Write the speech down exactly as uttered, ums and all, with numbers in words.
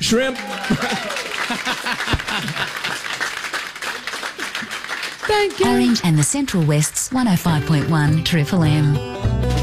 Shrimp. Thank you. Orange and the Central West's one oh five point one Triple M.